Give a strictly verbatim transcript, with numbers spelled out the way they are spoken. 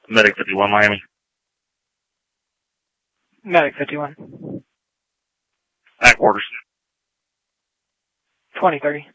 Medic fifty-one, Miami. Medic fifty-one. At quarters. twenty thirty.